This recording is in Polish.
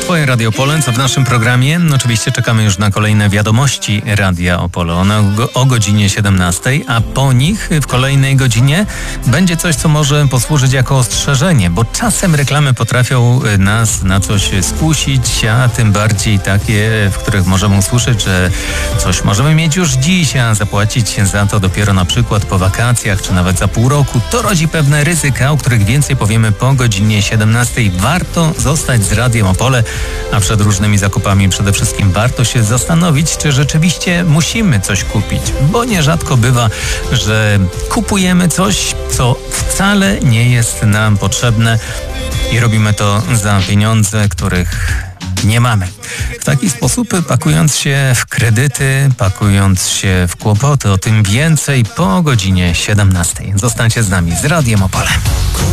Twoje Radio Opole, co w naszym programie. Oczywiście czekamy już na kolejne wiadomości Radia Opole. One o godzinie 17, a po nich w kolejnej godzinie będzie coś, co może posłużyć jako ostrzeżenie, bo czasem reklamy potrafią nas na coś skusić, a tym bardziej takie, w których możemy usłyszeć, że coś możemy mieć już dziś, a zapłacić za to dopiero na przykład po wakacjach, czy nawet za pół roku. To rodzi pewne ryzyka, o których więcej powiemy po godzinie 17. Warto zostać z Radiem Opole, a przed różnymi zakupami przede wszystkim warto się zastanowić, czy rzeczywiście musimy coś kupić, bo nierzadko bywa, że kupujemy coś, co wcale nie jest nam potrzebne i robimy to za pieniądze, których nie mamy. W taki sposób, pakując się w kredyty, pakując się w kłopoty, o tym więcej po godzinie 17. Zostańcie z nami z Radiem Opole.